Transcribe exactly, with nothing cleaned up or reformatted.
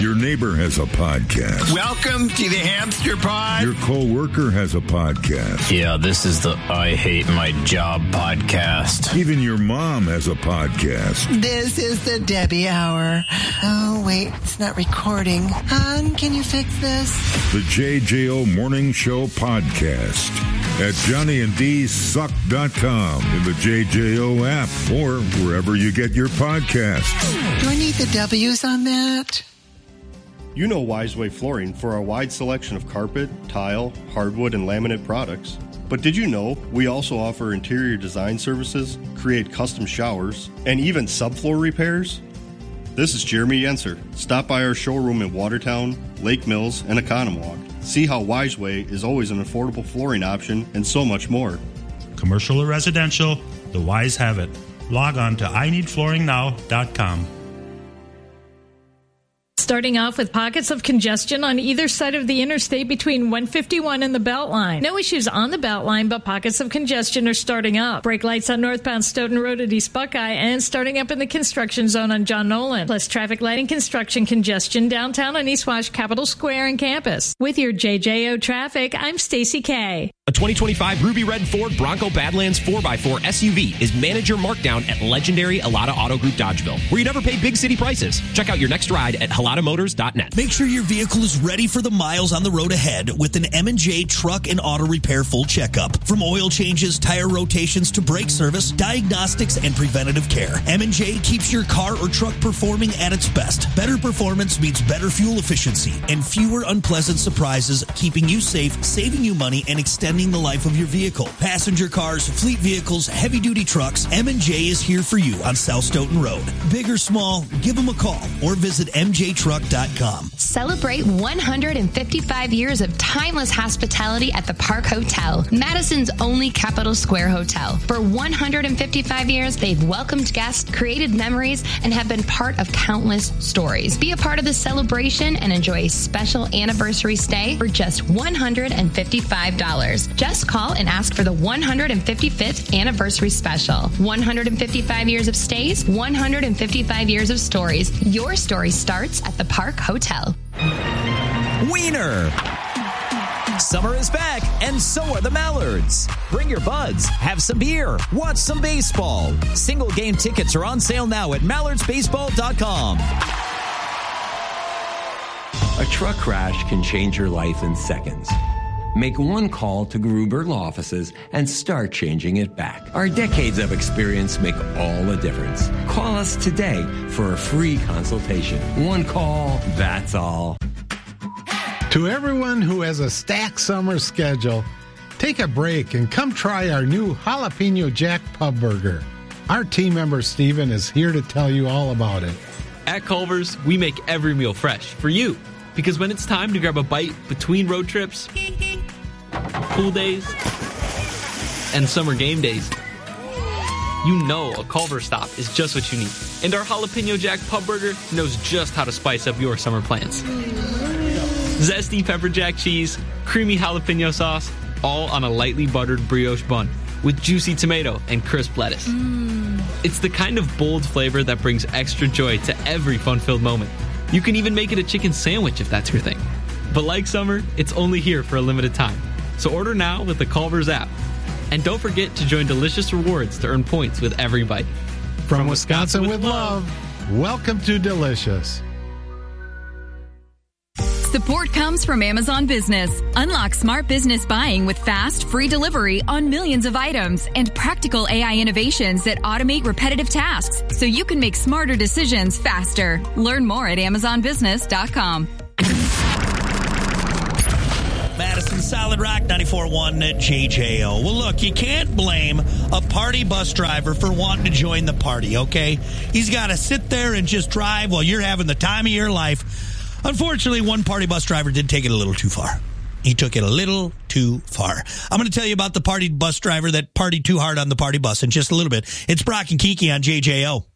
Your neighbor has a podcast. Welcome to the Hamster Pod. Your co-worker has a podcast. Yeah, this is the I Hate My Job podcast. Even your mom has a podcast. This is the Debbie Hour. Oh, wait, it's not recording. Hon, can you fix this? The J J O Morning Show podcast at Johnny and D Suck dot com, in the J J O app, or wherever you get your podcasts. Do I need the W's on that? You know Wiseway Flooring for our wide selection of carpet, tile, hardwood, and laminate products. But did you know we also offer interior design services, create custom showers, and even subfloor repairs? This is Jeremy Yenser. Stop by our showroom in Watertown, Lake Mills, and Economwalk. See how Wiseway is always an affordable flooring option, and so much more. Commercial or residential, the Wise have it. Log on to I need flooring now dot com. Starting off with pockets of congestion on either side of the interstate between one fifty-one and the Beltline. No issues on the Beltline, but pockets of congestion are starting up. Brake lights on northbound Stoughton Road at East Buckeye and starting up in the construction zone on John Nolan. Plus traffic light and construction congestion downtown on East Wash, Capitol Square, and campus. With your J J O traffic, I'm Stacy Kay. A twenty twenty-five Ruby Red Ford Bronco Badlands four by four S U V is manager markdown at legendary Alada Auto Group Dodgeville, where you never pay big city prices. Check out your next ride at halada motors dot net. Make sure your vehicle is ready for the miles on the road ahead with an M and J Truck and Auto Repair full checkup. From oil changes, tire rotations, to brake service, diagnostics, and preventative care, M and J keeps your car or truck performing at its best. Better performance means better fuel efficiency and fewer unpleasant surprises, keeping you safe, saving you money, and extending the life of your vehicle. Passenger cars, fleet vehicles, heavy-duty trucks, M and J is here for you on South Stoughton Road. Big or small, give them a call or visit m j truck dot com. Celebrate one hundred fifty-five years of timeless hospitality at the Park Hotel, Madison's only Capitol Square hotel. For one hundred fifty-five years, they've welcomed guests, created memories, and have been part of countless stories. Be a part of the celebration and enjoy a special anniversary stay for just one hundred fifty-five dollars. Just call and ask for the one hundred fifty-fifth anniversary special. one hundred fifty-five years of stays, one hundred fifty-five years of stories. Your story starts at the Park Hotel. Wiener. Summer is back, and so are the Mallards. Bring your buds, have some beer, watch some baseball. Single game tickets are on sale now at mallards baseball dot com. A truck crash can change your life in seconds. Make one call to Gruber Law Offices and start changing it back. Our decades of experience make all the difference. Call us today for a free consultation. One call, that's all. To everyone who has a stacked summer schedule, take a break and come try our new Jalapeno Jack Pub Burger. Our team member Steven is here to tell you all about it. At Culver's, we make every meal fresh for you. Because when it's time to grab a bite between road trips, pool days, and summer game days, you know a Culver's stop is just what you need. And our Jalapeno Jack Pub Burger knows just how to spice up your summer plans. Zesty pepper jack cheese, creamy jalapeno sauce, all on a lightly buttered brioche bun with juicy tomato and crisp lettuce. Mm. It's the kind of bold flavor that brings extra joy to every fun-filled moment. You can even make it a chicken sandwich if that's your thing. But like summer, it's only here for a limited time. So order now with the Culver's app. And don't forget to join Delicious Rewards to earn points with every bite. From, From Wisconsin, Wisconsin with love, love, welcome to Delicious. Support comes from Amazon Business. Unlock smart business buying with fast, free delivery on millions of items and practical A I innovations that automate repetitive tasks so you can make smarter decisions faster. Learn more at amazon business dot com. Madison Solid Rock ninety-four point one at J J O. Well, look, you can't blame a party bus driver for wanting to join the party, okay? He's got to sit there and just drive while you're having the time of your life. Unfortunately, one party bus driver did take it a little too far. He took it a little too far. I'm going to tell you about the party bus driver that partied too hard on the party bus in just a little bit. It's Brock and Kiki on J J O.